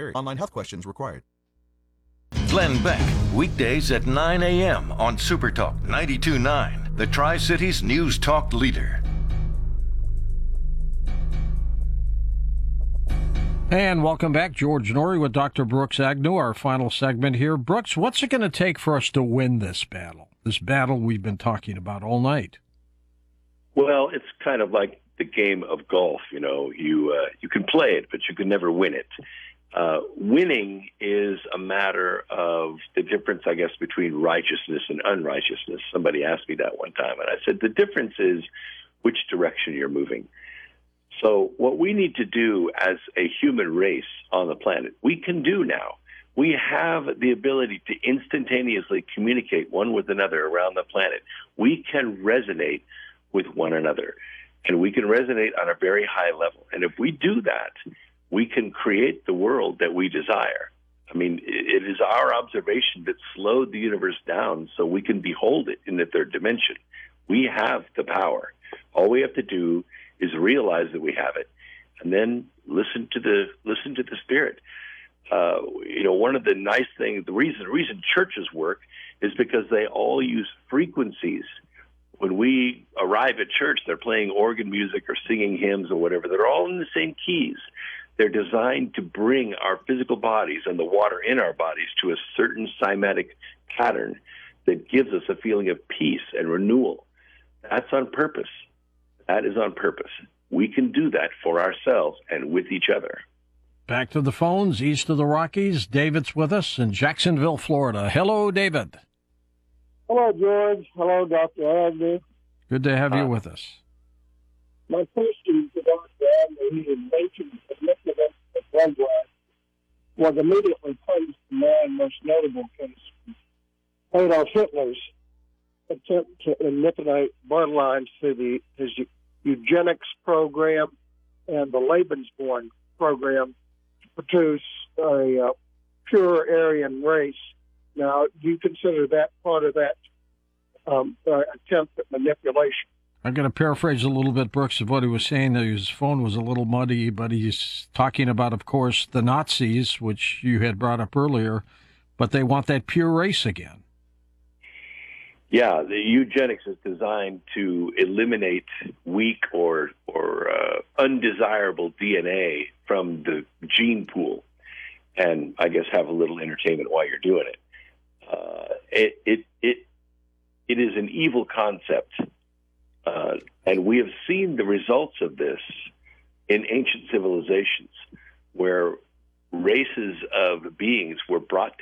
area. Online health questions required. Glenn Beck, weekdays at 9 a.m. on Super Talk 92.9, the Tri-Cities News Talk leader. And welcome back, George Noory with Dr. Brooks Agnew, our final segment here. Brooks, what's it going to take for us to win this battle we've been talking about all night? Well, it's kind of like the game of golf. You know, you can play it, but you can never win it. Winning is a matter of the difference, I guess, between righteousness and unrighteousness. Somebody asked me that one time, and I said the difference is which direction you're moving. So what we need to do as a human race on the planet, we can do now. We have the ability to instantaneously communicate one with another around the planet. We can resonate with one another, and we can resonate on a very high level. And if we do that, we can create the world that we desire. I mean, it is our observation that slowed the universe down so we can behold it in the third dimension. We have the power. All we have to do is realize that we have it, and then listen to the spirit. One of the nice things, the reason churches work is because they all use frequencies. When we arrive at church, they're playing organ music or singing hymns or whatever. They're all in the same keys. They're designed to bring our physical bodies and the water in our bodies to a certain cymatic pattern that gives us a feeling of peace and renewal. That's on purpose. That is on purpose. We can do that for ourselves and with each other. Back to the phones, east of the Rockies. David's with us in Jacksonville, Florida. Hello, David. Hello, George. Hello, Dr. Agnew. Good to have you with us. My question to Dr. Agnew, his mentioned manipulation of blood glass was immediately placed in mind. Most notable case, Adolf Hitler's attempt to manipulate blood lines through his eugenics program and the Lebensborn program to produce a pure Aryan race. Now, do you consider that part of that attempt at manipulation? I'm going to paraphrase a little bit, Brooks, of what he was saying. His phone was a little muddy, but he's talking about, of course, the Nazis, which you had brought up earlier, but they want that pure race again. Yeah, the eugenics is designed to eliminate weak or undesirable DNA from the gene pool, and I guess have a little entertainment while you're doing it. It is an evil concept, and we have seen the results of this in ancient civilizations, where races of beings were brought